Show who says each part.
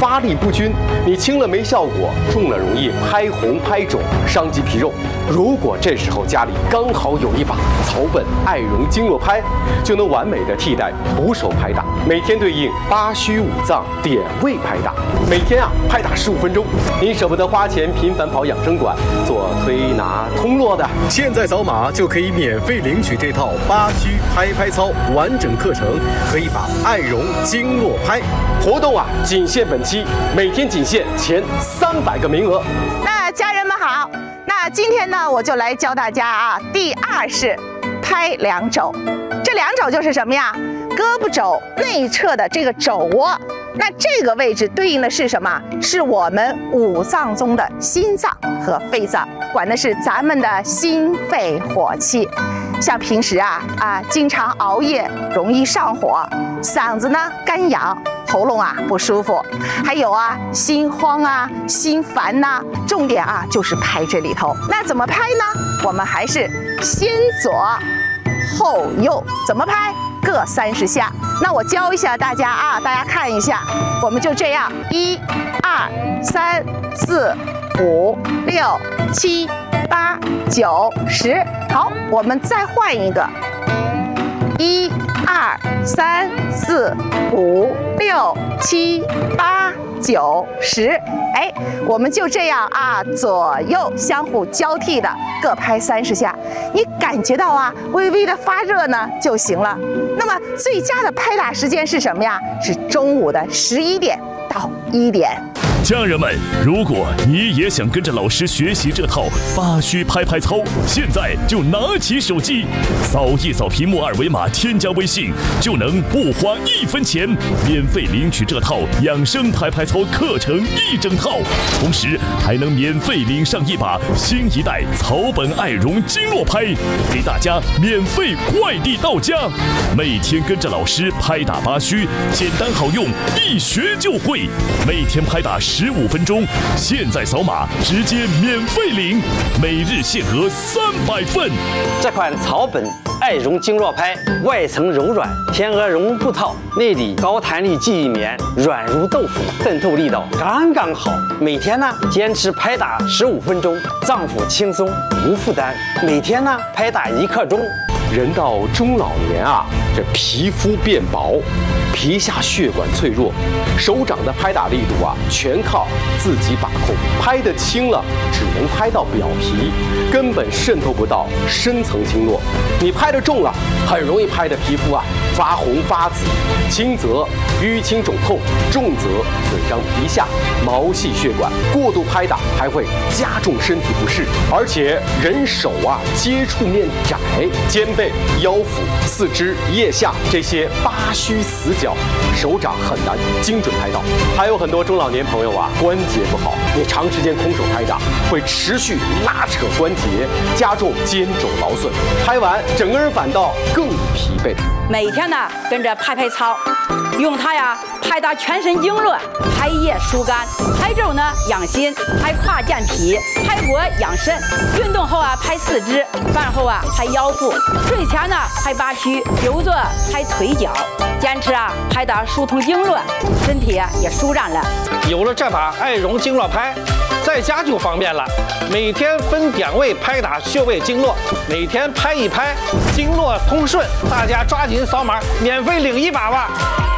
Speaker 1: 发力不均，你轻了没效果，重了容易拍红拍肿，伤及皮肉。如果这时候家里刚好有一把草本艾绒经络拍，就能完美的替代徒手拍打，每天对应八虚五脏点位拍打，每天拍打15分钟。您舍不得花钱频繁跑养生馆做推拿通络的，现在扫码就可以免费领取这套八虚拍操完整课程和一把艾绒经络拍。活动仅限本期，每天仅限前300个名额。
Speaker 2: 那家人们好，那今天呢，我就来教大家第2式拍两肘。这两肘就是什么呀？胳膊肘内侧的这个肘窝，那这个位置对应的是什么？是我们5脏中的心脏和肺脏，管的是咱们的心肺火气。像平时经常熬夜，容易上火，嗓子呢干痒，喉咙不舒服，还有心慌心烦重点就是拍这里头。那怎么拍呢？我们还是先左后右，怎么拍？各30下。那我教一下大家大家看一下，我们就这样，1、2、3、4、5、6、7、8、9、10。好，我们再换一个，1、2、3、4、5、6、7、8、9、10。我们就这样左右相互交替的各拍30下，你感觉到微微的发热呢就行了。那么最佳的拍打时间是什么呀？是中午的11点到1点。
Speaker 3: 家人们，如果你也想跟着老师学习这套八虚拍操，现在就拿起手机，扫一扫屏幕2维码，添加微信，就能不花1分钱，免费领取这套养生拍操课程1整套，同时还能免费领上一把新一代草本艾绒经络拍，给大家免费快递到家。每天跟着老师拍打八虚，简单好用，一学就会，每天拍打15分钟，现在扫码直接免费领，每日限额300份。
Speaker 4: 这款草本艾绒经络拍外层柔软，天鹅绒布套，内里高弹力记忆棉，软如豆腐，渗透力道刚刚好。每天坚持拍打15分钟，脏腑轻松无负担。每天拍打1刻钟。
Speaker 1: 人到中老年这皮肤变薄，皮下血管脆弱，手掌的拍打力度全靠自己把控，拍得轻了只能拍到表皮，根本渗透不到深层经络。你拍得重了，很容易拍得皮肤发红发紫，轻则淤青肿痛，重则损伤皮下毛细血管。过度拍打还会加重身体不适，而且人手接触面窄，肩背、腰腹、四肢、腋下这些八虚死角，手掌很难精准拍到。还有很多中老年朋友关节不好，你长时间空手拍打会持续拉扯关节，加重肩肘劳损，拍完整个人反倒更疲惫。
Speaker 5: 每天跟着拍操，用它拍打全身经络，拍腋疏肝，拍肘养心，拍胯健脾，拍脖养肾。运动后拍四肢，饭后拍腰腹，睡前拍八虚，久坐拍腿脚。坚持拍打疏通经络，身体也舒展了。
Speaker 6: 有了这把艾绒经络拍，在家就方便了，每天分点位拍打穴位经络，每天拍一拍，经络通顺。大家抓紧扫码，免费领一把吧。